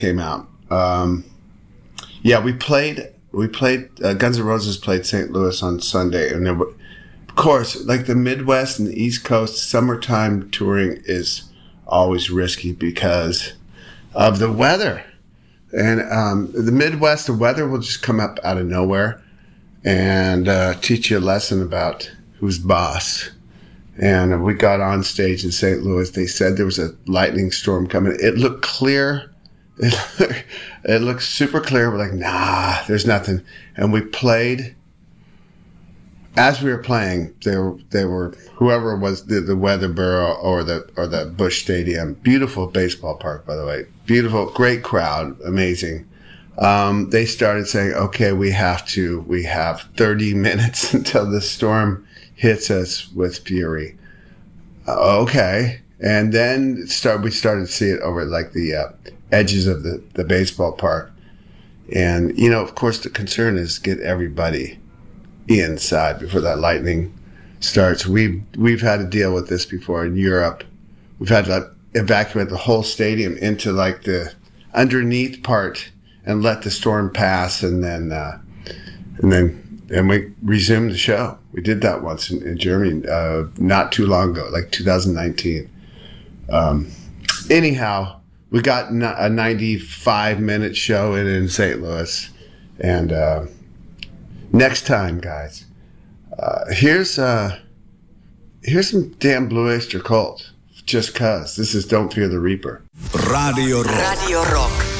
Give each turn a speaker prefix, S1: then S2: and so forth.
S1: came out. We played. Guns N' Roses played St. Louis on Sunday, and of course, like the Midwest and the East Coast, summertime touring is always risky because of the weather. And the Midwest, the weather will just come up out of nowhere and teach you a lesson about who's boss. And we got on stage in St. Louis. They said there was a lightning storm coming. It looked clear. It looked super clear. We're like, nah, there's nothing. And we played. As we were playing, they were whoever was the Weather Bureau or the Busch Stadium. Beautiful baseball park, by the way. Beautiful, great crowd, amazing. They started saying, okay, we have 30 minutes until the storm hits us with fury. Okay. And then we started to see it over like the edges of the baseball park. And, of course, the concern is get everybody inside before that lightning starts. We've had to deal with this before in Europe. We've had to evacuate the whole stadium into like the underneath part and let the storm pass, and we resumed the show. We did that once in Germany not too long ago, like 2019. Anyhow, we got a 95-minute show in St. Louis, and next time, guys, here's some damn Blue Oyster Cult. Just cause. This is Don't Fear the Reaper.
S2: Radio Rock.